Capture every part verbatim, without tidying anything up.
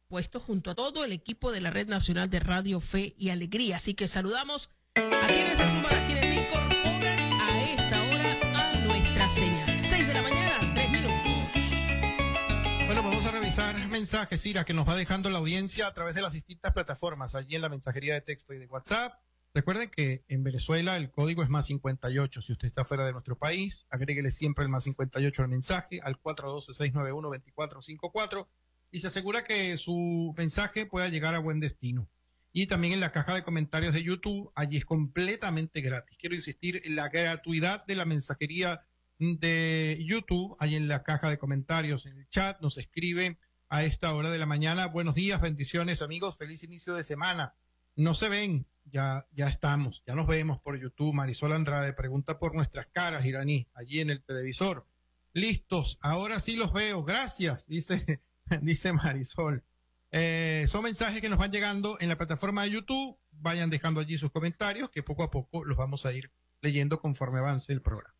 puesto junto a todo el equipo de la Red Nacional de Radio Fe y Alegría. Así que saludamos a quienes se suman, a quienes se incorporan a esta hora a nuestra señal. Seis de la mañana, tres minutos. Bueno, vamos a revisar mensajes, Ira, que nos va dejando la audiencia a través de las distintas plataformas, allí en la mensajería de texto y de WhatsApp. Recuerden que en Venezuela el código es más cincuenta y ocho. Si usted está fuera de nuestro país, agréguele siempre el más cincuenta y ocho al mensaje, al cuatro uno dos, seis nueve uno, dos cuatro cinco cuatro, y se asegura que su mensaje pueda llegar a buen destino. Y también en la caja de comentarios de YouTube, allí es completamente gratis. Quiero insistir en la gratuidad de la mensajería de YouTube, allí en la caja de comentarios, en el chat, nos escribe a esta hora de la mañana. Buenos días, bendiciones amigos, feliz inicio de semana. No se ven, ya, ya estamos, ya nos vemos por YouTube. Marisol Andrade pregunta por nuestras caras, Iraní, allí en el televisor. Listos, ahora sí los veo, gracias, dice, dice Marisol. Eh, son mensajes que nos van llegando en la plataforma de YouTube. Vayan dejando allí sus comentarios, que poco a poco los vamos a ir leyendo conforme avance el programa.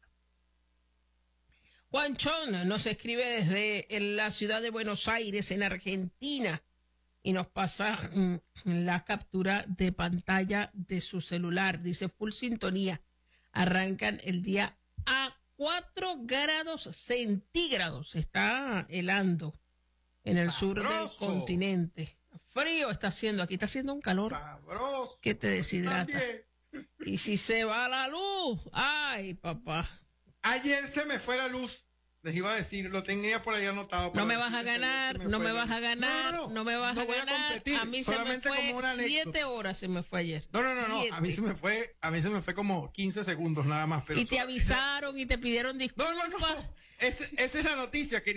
Juan Chon nos escribe desde la ciudad de Buenos Aires, en Argentina, y nos pasa mm, la captura de pantalla de su celular. Dice, full sintonía, arrancan el día a cuatro grados centígrados. Está helando en el sur del continente. Frío está haciendo aquí, está haciendo un calor Sabroso. que te deshidrata. Y si se va la luz, ay papá. Ayer se me fue la luz. Les iba a decir, lo tenía por ahí anotado. No me vas a ganar, no me vas a ganar, no, no, no me vas no a voy ganar. A, competir, a mí se me fue como siete horas, se me fue ayer. No, no, no, no, a mí se me fue, a mí se me fue como quince segundos nada más. Pero y te avisaron y te pidieron disculpas. No, no, no, Ese, esa es la noticia, que